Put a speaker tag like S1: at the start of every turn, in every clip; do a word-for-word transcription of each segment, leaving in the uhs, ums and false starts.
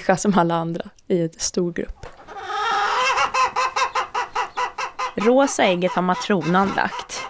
S1: människa som alla andra i en stor grupp.
S2: Rosa ägget har matronan lagt.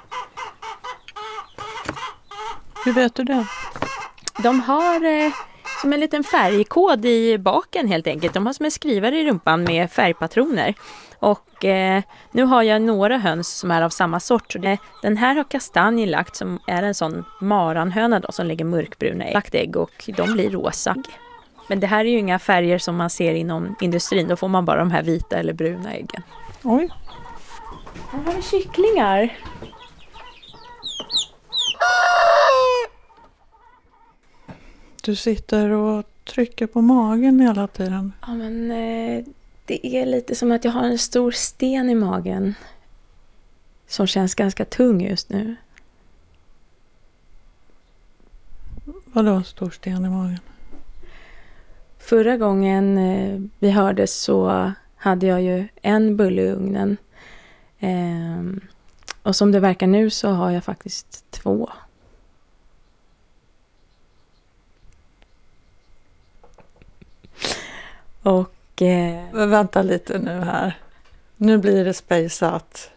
S3: Hur vet du det?
S2: De har eh, som en liten färgkod i baken helt enkelt. De har som en skrivare i rumpan med färgpatroner. Och eh, nu har jag några höns som är av samma sort. Den här har kastanj lagt som är en sån maranhöna då, som lägger mörkbruna ägg. Lagt ägg och de blir rosa. Men det här är ju inga färger som man ser inom industrin. Då får man bara de här vita eller bruna äggen.
S3: Oj.
S1: Här har vi kycklingar.
S3: Du sitter och trycker på magen hela tiden.
S1: Ja, men eh, det är lite som att jag har en stor sten i magen. Som känns ganska tung just nu.
S3: Vadå stor sten i magen?
S1: Förra gången eh, vi hördes så hade jag ju en bulle i ugnen. Eh, och som det verkar nu så har jag faktiskt två. Och eh,
S3: Men vänta lite nu här. Nu blir det spejsat.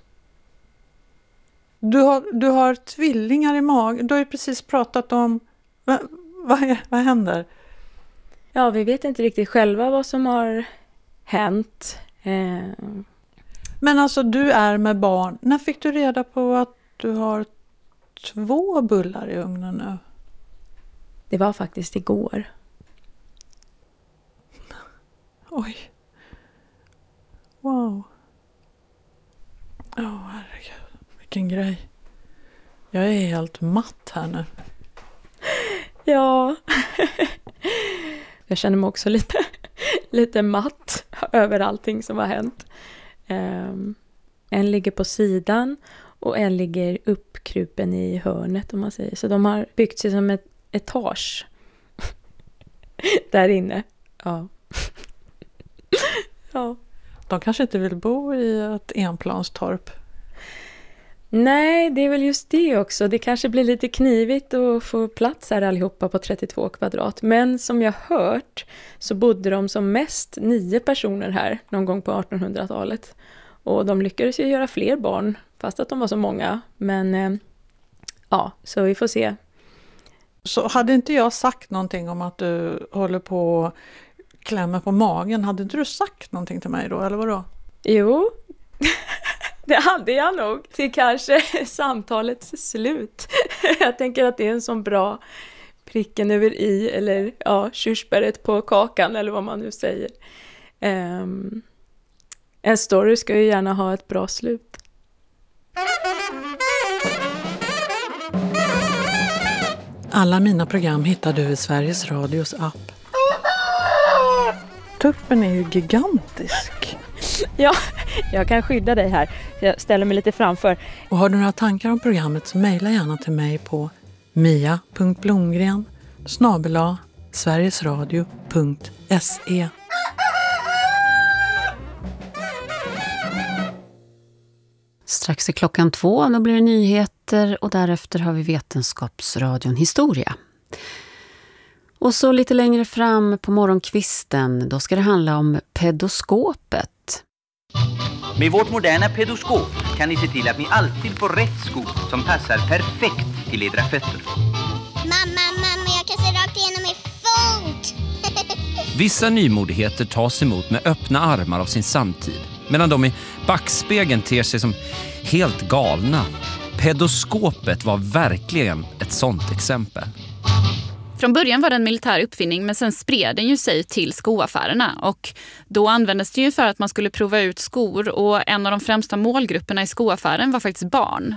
S3: Du har, du har tvillingar i magen. Du har ju precis pratat om... Va, vad, vad händer?
S1: ja, vi vet inte riktigt själva vad som har hänt. Eh,
S3: Men alltså du är med barn. När fick du reda på att du har två bullar i ugnen nu?
S1: det var faktiskt igår.
S3: Oj. Wow. Åh, oh, herregud. Vilken grej. Jag är helt matt här nu.
S1: Ja. Jag känner mig också lite, lite matt över allting som har hänt. Um, en ligger på sidan och en ligger uppkrupen i hörnet om man säger. Så de har byggt sig som ett etage där inne. Ja. Ja.
S3: De kanske inte vill bo i ett enplanstorp.
S1: Nej, det är väl just det också. Det kanske blir lite knivigt att få plats här allihopa på trettiotvå kvadrat. Men som jag hört så bodde de som mest nio personer här någon gång på artonhundratalet. Och de lyckades ju göra fler barn fast att de var så många. Men eh, ja, så vi får se.
S3: Så hade inte jag sagt någonting om att du håller på att klämma på magen, hade inte du sagt någonting till mig då, eller vadå?
S1: Jo, det hade jag nog till kanske samtalets slut. Jag tänker att det är en sån bra pricken över i, eller ja, körsbäret på kakan, eller vad man nu säger. Um, en story ska ju gärna ha ett bra slut.
S3: Alla mina program hittar du i Sveriges Radios app. Tuppen är ju gigantisk.
S2: Ja, jag kan skydda dig här. Jag ställer mig lite framför.
S3: Och har du några tankar om programmet så mejla gärna till mig på mia punkt blomgren snabel-a sverigesradio punkt se.
S4: Strax är klockan två, då blir det nyheter och därefter har vi Vetenskapsradion Historia. Och så lite längre fram på morgonkvisten, då ska det handla om pedoskopet.
S5: Med vårt moderna pedoskop kan ni se till att ni alltid får rätt sko som passar perfekt till edra fötter.
S6: Mamma, mamma, jag kan se rakt igenom min fot!
S7: Vissa nymodigheter tas emot med öppna armar av sin samtid, medan de i backspegeln ter sig som helt galna. Pedoskopet var verkligen ett sånt exempel.
S8: Från början var det en militär uppfinning, men sen spred den ju sig till skoaffärerna, och då användes det ju för att man skulle prova ut skor, och en av de främsta målgrupperna i skoaffären var faktiskt barn.